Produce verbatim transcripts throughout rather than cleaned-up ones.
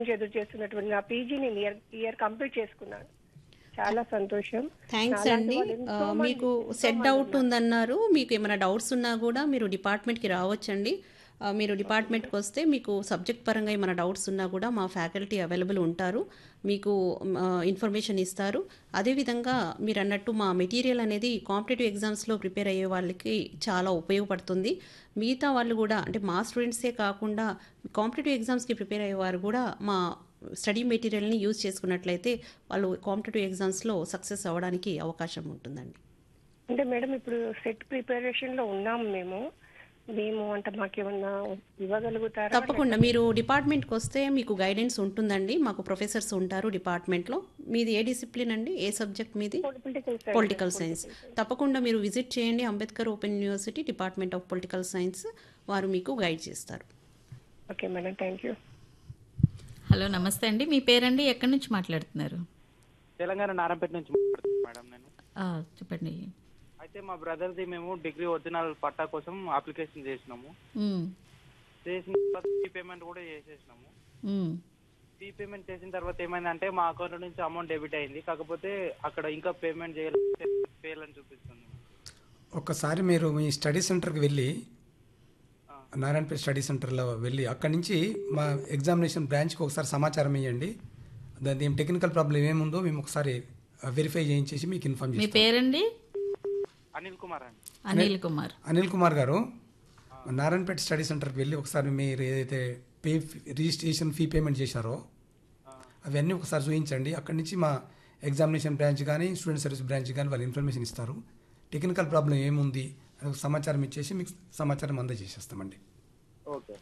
ఎదురు చేస్తున్నటువంటి నా పీజీని ఇయర్ ఇయర్ కంప్లీట్ చేసుకున్నాను. చాలా సంతోషం. థ్యాంక్స్ నాలాంటి అండి. వాళ్ళు ఆ, ఎంతో మంది మీకు ఎంతో సెట్ మంది డౌట్ ఉన్నారు. ఉందన్నారు. మీకు ఏమైనా డౌట్స్ ఉన్నా కూడా మీరు డిపార్ట్మెంట్కి రావచ్చండి. ఆ, మీరు ఓకే డిపార్ట్మెంట్కి మేడం. వస్తే మీకు సబ్జెక్ట్ పరంగా ఏమైనా డౌట్స్ ఉన్నా కూడా మా ఫ్యాకల్టీ అవైలబుల్ ఉంటారు. మీకు ఆ, ఇన్ఫర్మేషన్ ఇస్తారు. అదేవిధంగా మీరు అన్నట్టు మా మెటీరియల్ అనేది కాంపిటేటివ్ ఎగ్జామ్స్లో ప్రిపేర్ అయ్యే వాళ్ళకి చాలా ఉపయోగపడుతుంది. మిగతా వాళ్ళు కూడా అంటే మా స్టూడెంట్సే కాకుండా కాంపిటేటివ్ ఎగ్జామ్స్కి ప్రిపేర్ అయ్యేవారు కూడా మా స్టడీ మెటీరియల్ని యూజ్ చేసుకున్నట్లయితే వాళ్ళు కాంపిటేటివ్ ఎగ్జామ్స్లో సక్సెస్ అవ్వడానికి అవకాశం ఉంటుందండి. అంటే మేడం ఇప్పుడు సెట్ ప్రిపరేషన్ లో ఉన్నాము మేము. మేము అంటే మాకేమన్నా ఇవ్వగలుగుతారా తప్పకుండా లేకపోతే? మీరు డిపార్ట్మెంట్కి వస్తే మీకు గైడెన్స్ ఉంటుందండి. మాకు ప్రొఫెసర్స్ ఉంటారు డిపార్ట్మెంట్లో. మీది ఏ డిసిప్లిన్ అండి? ఏ సబ్జెక్ట్ మీది? Political science madam. Political science. Political science. తప్పకుండా మీరు విజిట్ చేయండి Ambedkar open university department of political science. వారు మీకు గైడ్ చేస్తారు. Okay madam, thank you. Hello నమస్తే అండి, మీ పేరండి, ఎక్కడి నుంచి మాట్లాడుతున్నారు? తెలంగాణ నారాయణపేట నుంచి మాట్లాడుతున్నాను మేడం నేను. ఆ, చెప్పండి. అయితే మా బ్రదర్ది మేము డిగ్రీ ఒరిజినల్ పట్టా కోసం అప్లికేషన్ చేసినాము. ఉమ్, చేసిన తర్వాత ఫీ పేమెంట్ కూడా చేసేసినాము. ఉమ్, ఫీ పేమెంట్ చేసిన తర్వాత ఏమైందంటే మా అకౌంట్ నుంచి అమౌంట్ డెబిట్ అయింది. కాకపోతే అక్కడ ఇంకా పేమెంట్ చేయాలంటే ఫెయిల్ అని చూపిస్తుంది. ఒక్కసారి మీరు మీ స్టడీ సెంటర్కి వెళ్ళి ఆ, నారాయణపేట స్టడీ సెంటర్లో వెళ్ళి అక్కడి నుంచి మా ఎగ్జామినేషన్ బ్రాంచ్కి ఒకసారి సమాచారం ఇవ్వండి. దాని ఏం టెక్నికల్ ప్రాబ్లం ఏముందో మేము ఒకసారి వెరిఫై చేయించేసి మీకు ఇన్ఫార్మ్ మీ చేస్తాం. పేరండి? అనిల్ కుమార్ అండి. అనిల్ కుమార్. అనిల్ కుమార్ గారు నారాయణపేట స్టడీ సెంటర్కి వెళ్ళి ఒకసారి మీరు ఏదైతే పే రిజిస్ట్రేషన్ ఫీ పేమెంట్ చేశారో అవన్నీ ఒకసారి చూపించండి. అక్కడి నుంచి మా ఎగ్జామినేషన్ బ్రాంచ్ కానీ స్టూడెంట్ సర్వీస్ బ్రాంచ్ కానీ వాళ్ళు ఇన్ఫర్మేషన్ ఇస్తారు. టెక్నికల్ ప్రాబ్లం ఏముంది అని ఒక సమాచారం ఇచ్చేసి మీకు సమాచారం అందజేసేస్తామండి. ఓకే.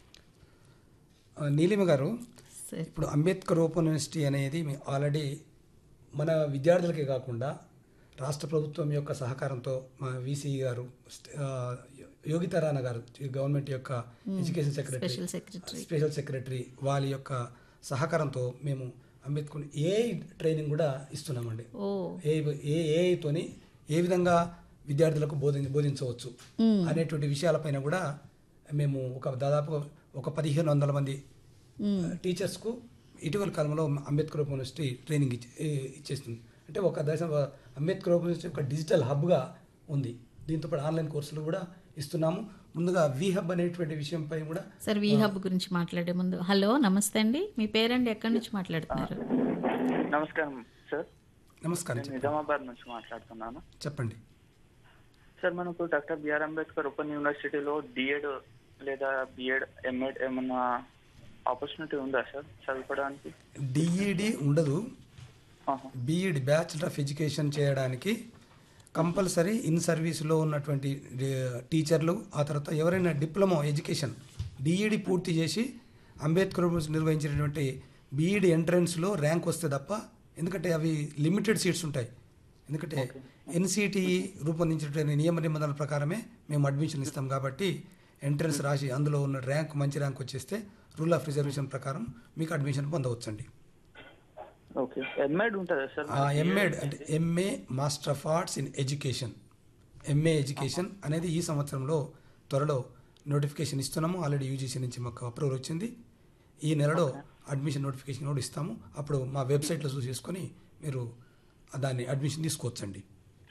ఆ, నీలిమ గారు, సరే. ఇప్పుడు అంబేద్కర్ ఓపెన్ యూనివర్సిటీ అనేది మీ ఆల్రెడీ మన విద్యార్థులకే కాకుండా రాష్ట్ర ప్రభుత్వం యొక్క సహకారంతో మా వీసీ గారు ఆ, యోగితా రాణా గారు గవర్నమెంట్ యొక్క education secretary special secretary. Special secretary వాళ్ళ యొక్క సహకారంతో మేము అంబేద్కర్ ఏఐ ట్రైనింగ్ కూడా ఇస్తున్నామండి. ఓ, ఏ ఏ ఏఐతోని ఏ విధంగా విద్యార్థులకు బోధి బోధించవచ్చు ఉమ్, అనేటువంటి విషయాలపైన కూడా మేము ఒక దాదాపు ఒక పదిహేను వందల మంది ఉమ్, టీచర్స్కు ఇటీవల కాలంలో అంబేద్కర్ ఓపెన్ యూనివర్సిటీ ట్రైనింగ్ ఇచ్చే ఇచ్చేస్తుంది. అంటే ఒక దశ అంబేద్కర్ ఓపెన్ యూనివర్సిటీ ఒక డిజిటల్ హబ్గా ఉంది. దీంతోపాటు ఆన్లైన్ కోర్సులు కూడా ఇస్తున్నాము. ముందుగా వి హబ్ అనేటువంటి విషయంపై కూడా సార్ వి హబ్ గురించి మాట్లాడే ముందు, హలో నమస్తే అండి, మీ పేరండి, ఎక్కడి నుంచి మాట్లాడుతున్నారు? నమస్కారం సార్. నమస్కారం నేను చెప్పండి. నిజామాబాద్ నుంచి మాట్లాడుతున్నాను చెప్పండి. సార్. మనకు డాక్టర్ బిఆర్ అంబేద్కర్ ఓపెన్ యూనివర్సిటీలో డిఎడ్ లేదా బిఎడ్ ఎంఎడ్ ఏమన్నా ఆపర్చునిటీ ఉందా సార్ చదువుకోవడానికి? డిఈడి ఉండదు. ఆహా. బీఈడి బ్యాచిలర్ ఆఫ్ ఎడ్యుకేషన్ చేయడానికి కంపల్సరీ ఇన్ సర్వీస్లో ఉన్నటువంటి డి- టీచర్లు, ఆ తర్వాత ఎవరైనా డిప్లొమా ఎడ్యుకేషన్ డిఈడి పూర్తి చేసి అంబేద్కర్ యూనివర్సిటీ నిర్వహించినటువంటి బీఈడి ఎంట్రన్స్లో ర్యాంక్ వస్తే తప్ప, ఎందుకంటే అవి లిమిటెడ్ సీట్స్ ఉంటాయి. ఎందుకంటే ఎన్సిటిఈ రూపొందించినటువంటి నియమ నిబంధనల ప్రకారమే మేము అడ్మిషన్ ఇస్తాం. కాబట్టి ఎంట్రన్స్ రాసి అందులో ఉన్న ర్యాంక్ మంచి ర్యాంక్ వచ్చేస్తే రూల్ ఆఫ్ రిజర్వేషన్ ప్రకారం మీకు అడ్మిషన్ పొందవచ్చండి. ఓకే. ఎంఎడ్ ఉంటుందా సార్? ఎంఏడ్ అంటే MA master of arts in education, MA education అనేది ఈ సంవత్సరంలో త్వరలో నోటిఫికేషన్ ఇస్తున్నాము. ఆల్రెడీ యూజీసీ నుంచి మాకు అప్రూవల్ వచ్చింది. ఈ నెలలో అడ్మిషన్ నోటిఫికేషన్ కూడా ఇస్తాము. అప్పుడు మా వెబ్సైట్లో చూసేసుకొని మీరు దాన్ని అడ్మిషన్ తీసుకోవచ్చండి.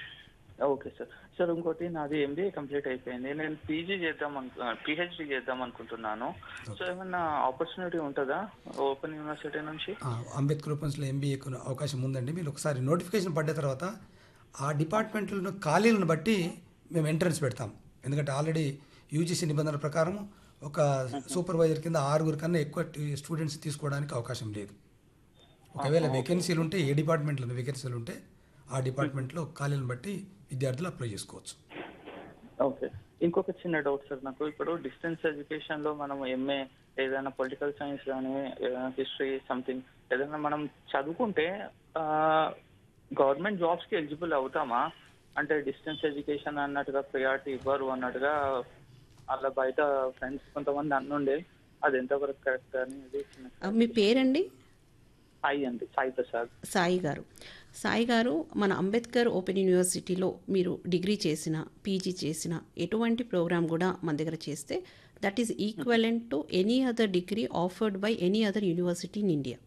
Okay sir. సార్ ఇంకోటి, నాది ఎంబీఏ కంప్లీట్ అయిపోయింది. నేను పీజీ చేద్దాం అను పిహెచ్డి చేద్దాం అనుకుంటున్నాను. సో ఏమన్నా ఆపర్చునిటీ ఉంటుందా ఓపెన్ యూనివర్సిటీ నుంచి? ఆ, అంబేద్కర్ ఓపెన్స్లో ఎంబీఏకు అవకాశం ఉందండి. మీరు ఒకసారి నోటిఫికేషన్ పడ్డ తర్వాత ఆ డిపార్ట్మెంట్లో ఖాళీలను బట్టి మేము ఎంట్రన్స్ పెడతాం. ఎందుకంటే ఆల్రెడీ యూజీసీ నిబంధనల ప్రకారం ఒక సూపర్వైజర్ కింద ఆరుగురు కన్నా ఎక్కువ స్టూడెంట్స్ తీసుకోవడానికి అవకాశం లేదు. ఒకవేళ వేకెన్సీలు ఉంటే, ఏ డిపార్ట్మెంట్లో వేకెన్సీలు ఉంటే ఆ డిపార్ట్మెంట్లో ఖాళీలను బట్టి విద్యార్థులు అప్లై చేసుకోవచ్చు. ఓకే. ఇంకొక చిన్న డౌట్ సార్ నాకు. ఇప్పుడు డిస్టెన్స్ ఎడ్యుకేషన్లో మనం ఎంఏ ఏదైనా పొలిటికల్ సైన్స్ కానీ ఏదైనా హిస్టరీ సంథింగ్ ఏదైనా మనం చదువుకుంటే గవర్నమెంట్ జాబ్స్కి ఎలిజిబుల్ అవుతామా? అంటే డిస్టెన్స్ ఎడ్యుకేషన్ అన్నట్టుగా ప్రయారిటీ ఇవ్వరు అన్నట్టుగా అలా బయట ఫ్రెండ్స్ కొంతమంది అన్నుండే, అది ఎంతవరకు కరెక్ట్ అనేది చిన్న ఆ, మీ పేరండి? సాయి అండి, సాయి ప్రసాద్. సాయి గారు. సాయి గారు, మన అంబేద్కర్ ఓపెన్ యూనివర్సిటీలో మీరు డిగ్రీ చేసిన, పీజీ చేసిన ఎటువంటి ప్రోగ్రామ్ కూడా మన దగ్గర చేస్తే that is equivalent to any other degree offered by any other university in India.